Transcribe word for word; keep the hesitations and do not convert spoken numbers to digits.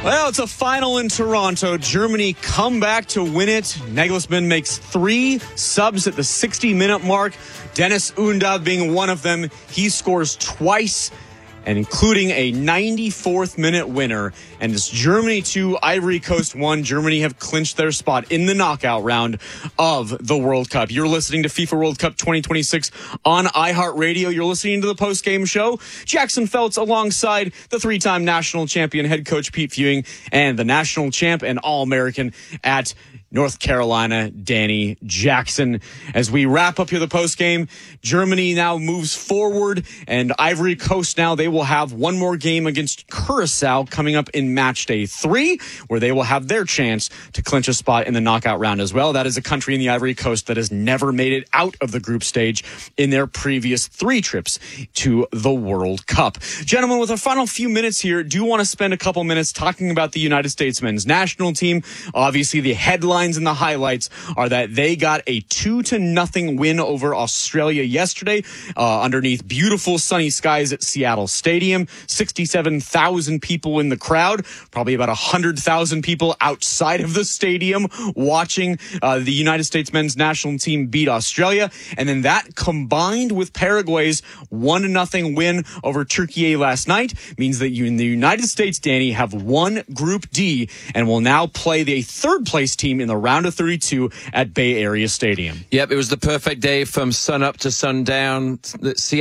Well, it's a final in Toronto. Germany come back to win it. Nagelsmann makes three subs at the sixty-minute mark. Dennis Undav being one of them. He scores twice, and including a ninety-fourth minute winner. And it's Germany two, Ivory Coast one. Germany have clinched their spot in the knockout round of the World Cup. You're listening to FIFA World Cup twenty twenty-six on iHeartRadio. You're listening to the post-game show. Jackson Feltz alongside the three-time national champion head coach Pete Fewing and the national champ and All-American at North Carolina, Danny Jackson. As we wrap up here the postgame, Germany now moves forward, and Ivory Coast now, they will have one more game against Curacao coming up in match day three, where they will have their chance to clinch a spot in the knockout round as well. That is a country in the Ivory Coast that has never made it out of the group stage in their previous three trips to the World Cup. Gentlemen, with our final few minutes here, do want to spend a couple minutes talking about the United States men's national team. Obviously, the headline and the highlights are that they got a two to nothing win over Australia yesterday uh, underneath beautiful sunny skies at Seattle Stadium. sixty-seven thousand people in the crowd, probably about one hundred thousand people outside of the stadium watching uh, the United States men's national team beat Australia. And then that combined with Paraguay's one to nothing win over Turkey last night means that you in the United States, Danny, have won Group D and will now play the third place team in the round of thirty-two at Bay Area Stadium. Yep, it was the perfect day from sun up to sundown.